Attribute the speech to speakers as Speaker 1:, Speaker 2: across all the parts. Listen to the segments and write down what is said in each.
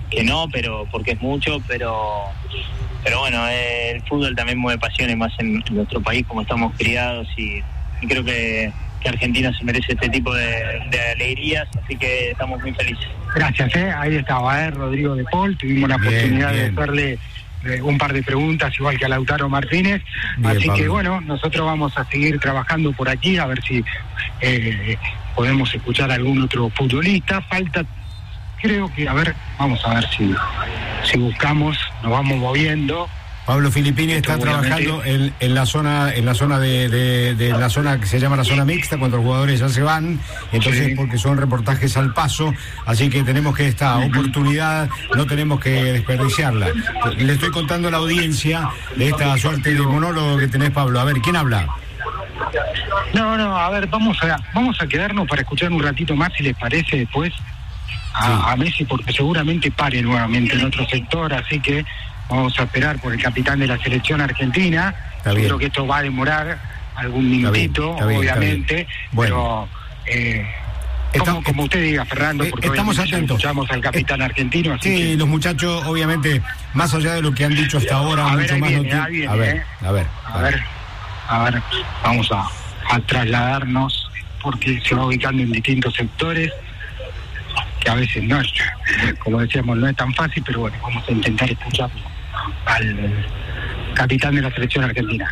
Speaker 1: que no, pero porque es mucho, pero bueno, el fútbol también mueve pasiones más en nuestro país, como estamos criados, y creo que Argentina se merece este tipo de alegrías, así que estamos muy felices.
Speaker 2: Gracias, ahí estaba Rodrigo de Paul, tuvimos la oportunidad de hacerle un par de preguntas, igual que a Lautaro Martínez,
Speaker 3: bien,
Speaker 2: así
Speaker 3: Pablo.
Speaker 2: Que bueno, nosotros vamos a seguir trabajando por aquí, a ver si podemos escuchar a algún otro futbolista. Falta, creo que, vamos a ver si buscamos, nos vamos moviendo.
Speaker 3: Pablo Filippini está trabajando en la zona de la zona que se llama la zona mixta, cuando los jugadores ya se van, entonces porque son reportajes al paso, así que tenemos que esta oportunidad, no tenemos que desperdiciarla. Le estoy contando a la audiencia de esta suerte de monólogo que tenés, Pablo. A ver, ¿quién habla?
Speaker 2: No, a ver, vamos a quedarnos para escuchar un ratito más, si les parece, después a Messi, porque seguramente pare nuevamente en otro sector, así que vamos a esperar por el capitán de la selección argentina. Yo creo que esto va a demorar algún minutito, obviamente, bueno. Pero como usted diga, Fernando, porque
Speaker 3: estamos atentos.
Speaker 2: Escuchamos al capitán argentino. Así que
Speaker 3: los muchachos, obviamente, más allá de lo que han dicho hasta ahora, mucho más. A ver,
Speaker 2: vamos a trasladarnos, porque se va ubicando en distintos sectores, que a veces no es, como decíamos, no es tan fácil, pero bueno, vamos a intentar escuchar al capitán de la selección argentina.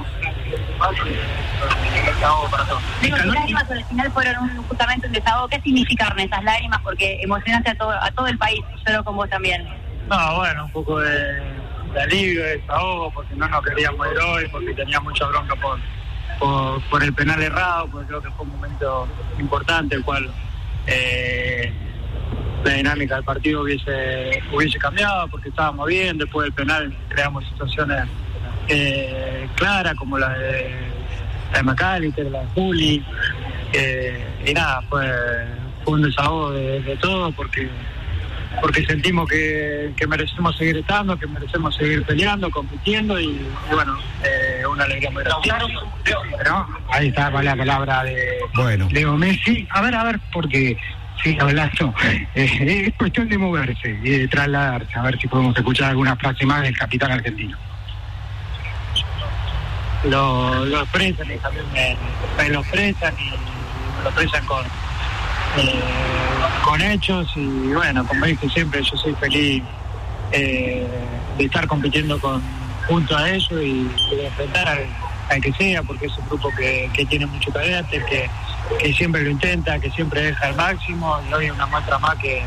Speaker 4: Digo, las lágrimas al final fueron justamente un desahogo. ¿Qué significaron esas lágrimas? Porque emocionaste a todo el país, solo con vos también.
Speaker 5: No, bueno, un poco de alivio, de desahogo, porque no nos queríamos ir hoy, porque tenía mucha bronca por el penal errado, porque creo que fue un momento importante, el cual la dinámica del partido hubiese cambiado, porque estábamos bien. Después del penal creamos situaciones claras, como la de McAllister, la de Juli, y nada, fue un desahogo de todo, porque sentimos que merecemos seguir estando, que merecemos seguir peleando, compitiendo, y bueno, una alegría muy grande.
Speaker 2: Pero ahí está la palabra de Leo Messi. A ver, porque sí, hablando, es cuestión de moverse y de trasladarse, a ver si podemos escuchar alguna frase más del capitán argentino.
Speaker 5: Lo expresan y también me lo expresan, y me lo expresan con hechos, y bueno, como dije siempre, yo soy feliz de estar compitiendo junto a ellos y de enfrentar al que sea, porque es un grupo que tiene mucho carácter, que siempre lo intenta, que siempre deja el máximo, y hoy es una muestra más que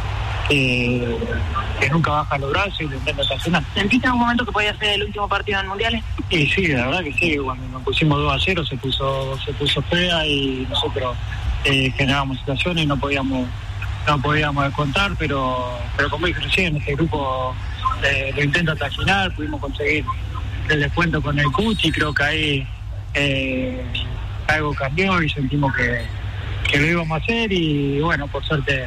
Speaker 5: nunca baja los brazos y lo intenta hasta el final.
Speaker 4: ¿Sentiste en un momento que podía ser el último partido en mundiales?
Speaker 5: Y sí, la verdad que sí, cuando nos pusimos 2-0 se puso fea, y nosotros generábamos situaciones y no podíamos descontar, pero como dije recién, este grupo lo intenta hasta el final. Pudimos conseguir el descuento con el Cuchi, creo que ahí algo cambió y sentimos que lo íbamos a hacer, y bueno, por suerte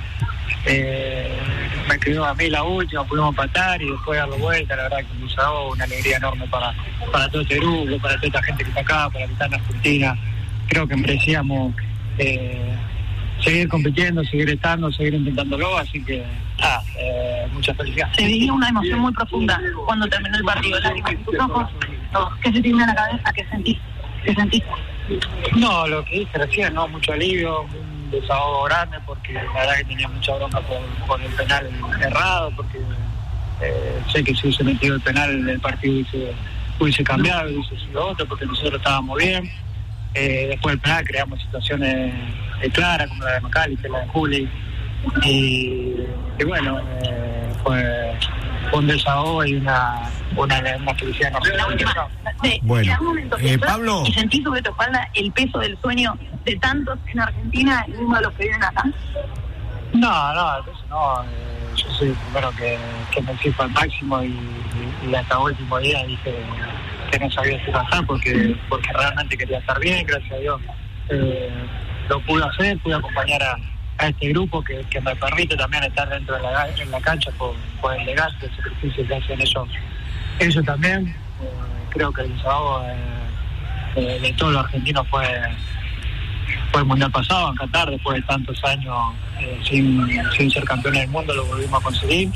Speaker 5: me quedó a mí la última, pudimos empatar y después darlo vuelta. La verdad que nos dado una alegría enorme para todo este grupo, para toda esta gente que está acá, para que está en Argentina. Creo que merecíamos seguir compitiendo, seguir estando, seguir intentándolo, así que mucha felicidad.
Speaker 4: Se vivía una emoción muy profunda cuando terminó el partido. ¿Lágrimas en tus ojos? ¿Qué se te viene a la cabeza? ¿Qué sentiste?
Speaker 5: No, lo que dije recién, no, mucho alivio, un desahogo grande, porque la verdad que tenía mucha bronca por el penal errado, porque sé que si hubiese metido el penal el partido hubiese cambiado, hubiese sido otro, porque nosotros estábamos bien. Después del penal creamos situaciones claras, como la de McAllister, la de Juli, y bueno, fue un desahogo y una felicidad enorme.
Speaker 4: La última.
Speaker 3: Bueno,
Speaker 4: ¿en algún momento
Speaker 3: Pablo,
Speaker 4: y sentís sobre tu espalda el peso del sueño de tantos en Argentina y uno de los que viven acá?
Speaker 5: No, eso no. Yo soy el primero que me exijo al máximo, y hasta el último día dije que no sabía si pasar, porque realmente quería estar bien. Gracias a Dios lo pude hacer, pude acompañar a este grupo que me permite también estar dentro en la cancha por el legado, el sacrificio que hacen ellos también. Creo que el desahogo de todos los argentinos fue el mundial pasado en Qatar. Después de tantos años sin ser campeones del mundo, lo volvimos a conseguir.